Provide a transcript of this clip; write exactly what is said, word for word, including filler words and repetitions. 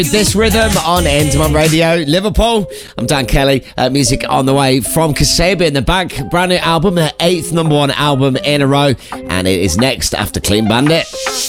This Rhythm on Enderman Radio, Liverpool. I'm Dan Kelly. Uh, music on the way from Kasabian in the back. Brand new album, their eighth number one album in a row. And it is next after Clean Bandit.